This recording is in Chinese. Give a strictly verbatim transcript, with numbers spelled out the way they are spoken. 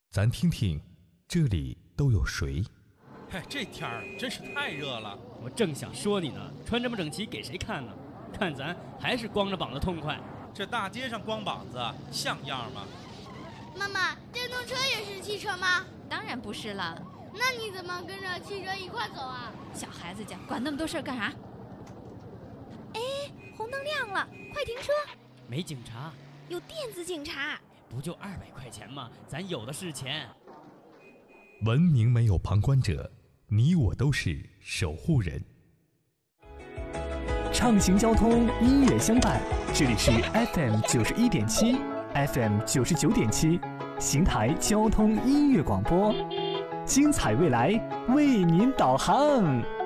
咱听听这里都有谁？ 哎，这天儿真是太热了。 我正想说你呢，穿这么整齐给谁看呢？看咱还是光着膀子痛快。 这大街上光膀子像样吗？ 妈妈，电动车也是汽车吗？ 当然不是了。 那你怎么跟着汽车一块走啊？ 小孩子家管那么多事儿干啥？哎，红灯亮了，快停车！ 没警察， 有电子警察。 不就二百块钱吗？咱有的是钱。 文明没有旁观者，你我都是守护人。 畅行交通，音乐相伴，这里是 F M 九十一点七 ，F M 九十九点七，邢台交通音乐广播，精彩未来为您导航。